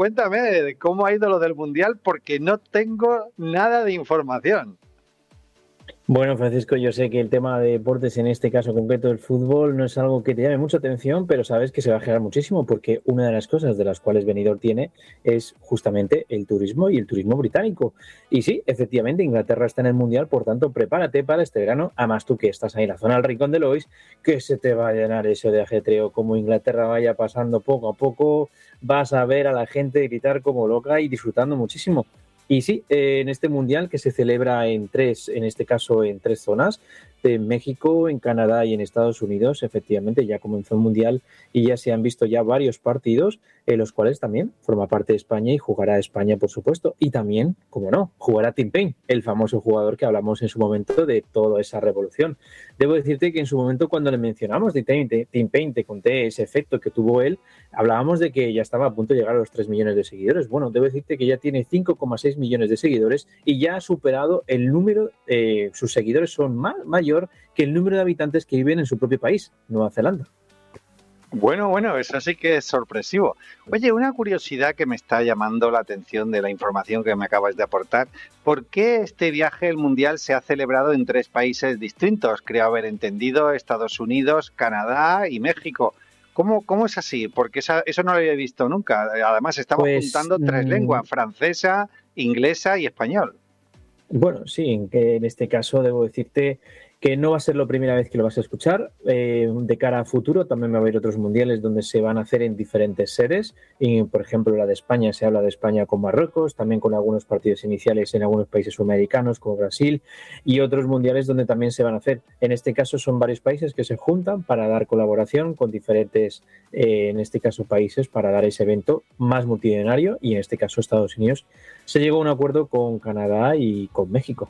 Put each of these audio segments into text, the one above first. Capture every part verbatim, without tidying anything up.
cuéntame cómo ha ido lo del Mundial, porque no tengo nada de información. Bueno, Francisco, yo sé que el tema de deportes, en este caso concreto el fútbol, no es algo que te llame mucha atención, pero sabes que se va a generar muchísimo porque una de las cosas de las cuales Benidorm tiene es justamente el turismo y el turismo británico. Y sí, efectivamente, Inglaterra está en el Mundial, por tanto, prepárate para este verano. Además, tú que estás ahí en la zona del Rincón de Lois, que se te va a llenar eso de ajetreo. Como Inglaterra vaya pasando poco a poco, vas a ver a la gente gritar como loca y disfrutando muchísimo. Y sí, eh, en este mundial que se celebra en tres, en este caso en tres zonas, en México, en Canadá y en Estados Unidos, efectivamente ya comenzó el mundial y ya se han visto ya varios partidos en los cuales también forma parte de España y jugará España, por supuesto. Y también, como no, jugará Tim Payne, el famoso jugador que hablamos en su momento de toda esa revolución. Debo decirte que en su momento cuando le mencionamos de Tim Payne, te conté ese efecto que tuvo él, hablábamos de que ya estaba a punto de llegar a los tres millones de seguidores. Bueno, debo decirte que ya tiene cinco coma seis millones de seguidores y ya ha superado el número, eh, sus seguidores son más, mayor que el número de habitantes que viven en su propio país, Nueva Zelanda. Bueno, bueno, eso sí que es sorpresivo. Oye, una curiosidad que me está llamando la atención de la información que me acabas de aportar. ¿Por qué este viaje, el Mundial, se ha celebrado en tres países distintos? Creo haber entendido, Estados Unidos, Canadá y México. ¿Cómo, cómo es así? Porque esa, eso no lo había visto nunca. Además, estamos Pues juntando tres mmm, lenguas, francesa, inglesa y español. bueno, sí, en, que en este caso debo decirte que no va a ser la primera vez que lo vas a escuchar. Eh, de cara a futuro también va a haber otros mundiales donde se van a hacer en diferentes sedes. Y, por ejemplo, la de España, se habla de España con Marruecos, también con algunos partidos iniciales en algunos países sudamericanos como Brasil y otros mundiales donde también se van a hacer. En este caso son varios países que se juntan para dar colaboración con diferentes, eh, en este caso, países para dar ese evento más multidisciplinario y en este caso Estados Unidos. Se llegó a un acuerdo con Canadá y con México.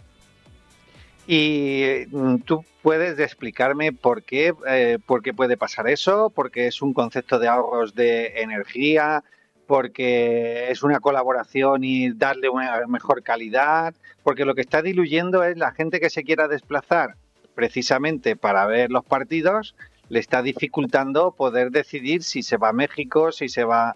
Y mm, tú puedes explicarme por qué, eh, por qué puede pasar eso, porque es un concepto de ahorros de energía, porque es una colaboración y darle una mejor calidad, porque lo que está diluyendo es la gente que se quiera desplazar precisamente para ver los partidos, le está dificultando poder decidir si se va a México, si se va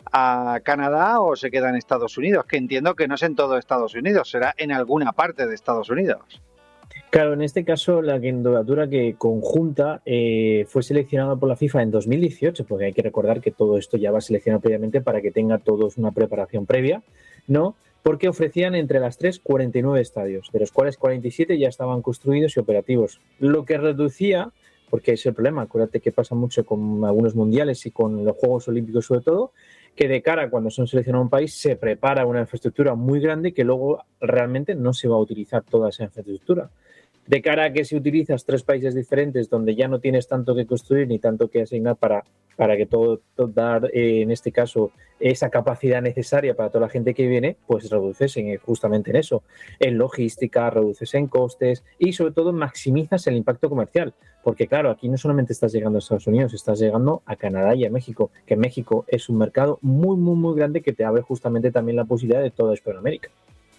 a Canadá o se queda en Estados Unidos, que entiendo que no es en todo Estados Unidos, será en alguna parte de Estados Unidos. Claro, en este caso la candidatura que conjunta eh, fue seleccionada por la FIFA en dos mil dieciocho, porque hay que recordar que todo esto ya va seleccionado previamente para que tenga todos una preparación previa, ¿no? Porque ofrecían entre las tres cuarenta y nueve estadios, de los cuales cuarenta y siete ya estaban construidos y operativos, lo que reducía, porque es el problema, acuérdate que pasa mucho con algunos mundiales y con los Juegos Olímpicos sobre todo, que de cara a cuando son seleccionados un país se prepara una infraestructura muy grande que luego realmente no se va a utilizar toda esa infraestructura. De cara a que si utilizas tres países diferentes donde ya no tienes tanto que construir ni tanto que asignar para, para que todo, todo dar, eh, en este caso, esa capacidad necesaria para toda la gente que viene, pues reduces en, justamente en eso, en logística, reduces en costes y sobre todo maximizas el impacto comercial. Porque claro, aquí no solamente estás llegando a Estados Unidos, estás llegando a Canadá y a México, que México es un mercado muy, muy, muy grande que te abre justamente también la posibilidad de toda Hispanoamérica.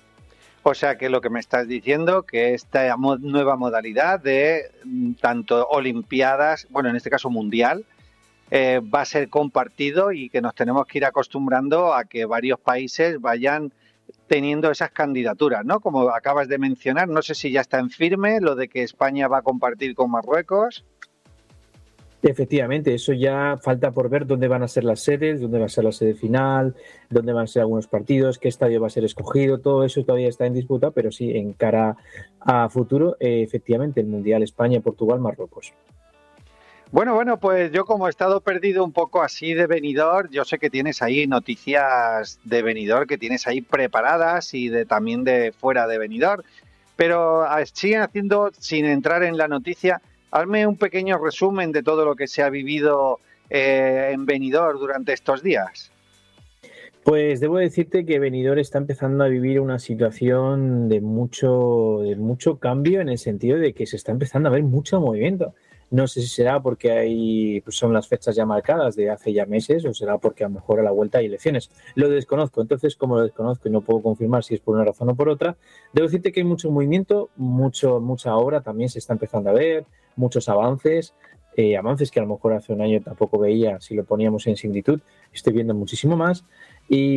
O sea que lo que me estás diciendo, que esta mo- nueva modalidad de mm, tanto Olimpiadas, bueno, en este caso Mundial, eh, va a ser compartido y que nos tenemos que ir acostumbrando a que varios países vayan teniendo esas candidaturas, ¿no? Como acabas de mencionar, no sé si ya está en firme lo de que España va a compartir con Marruecos. Efectivamente, eso ya falta por ver dónde van a ser las sedes, dónde va a ser la sede final, dónde van a ser algunos partidos, qué estadio va a ser escogido, todo eso todavía está en disputa, pero sí, en cara a futuro, eh, efectivamente, el Mundial España, Portugal, Marruecos. Bueno, bueno, pues yo como he estado perdido un poco así de Benidorm, yo sé que tienes ahí noticias de Benidorm que tienes ahí preparadas y de también de fuera de Benidorm, pero ah, siguen haciendo, sin entrar en la noticia, hazme un pequeño resumen de todo lo que se ha vivido eh, en Benidorm durante estos días. Pues debo decirte que Benidorm está empezando a vivir una situación de mucho, de mucho cambio en el sentido de que se está empezando a ver mucho movimiento. No sé si será porque hay, pues son las fechas ya marcadas de hace ya meses o será porque a lo mejor a la vuelta hay elecciones. Lo desconozco. Entonces, como lo desconozco y no puedo confirmar si es por una razón o por otra, debo decirte que hay mucho movimiento, mucho, mucha obra también se está empezando a ver, muchos avances, eh, avances que a lo mejor hace un año tampoco veía si lo poníamos en similitud. Estoy viendo muchísimo más. Y